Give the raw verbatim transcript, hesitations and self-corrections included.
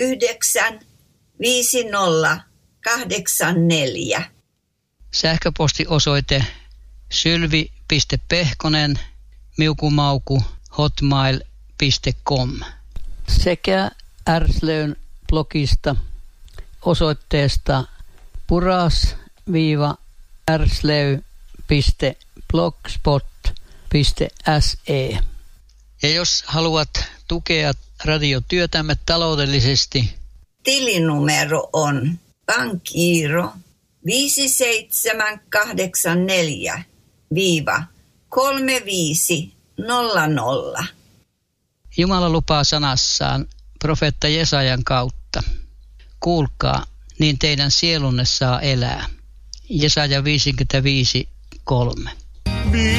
yhdeksän viisi nolla kahdeksan neljä. Sähköpostiosoite sylvi piste pehkonen miukumauku hotmail piste com sekä Ärslöyn blogista osoitteesta puras-ärslöy piste blogspot piste se. Ja jos haluat tukea radiotyötämme taloudellisesti, tilinumero on pankkiiro viisi seitsemän kahdeksan neljä kolme viisi nolla nolla. Jumala lupaa sanassaan profeetta Jesajan kautta. Kuulkaa, niin teidän sielunne saa elää. Jesaja viisikymmentäviisi kolme.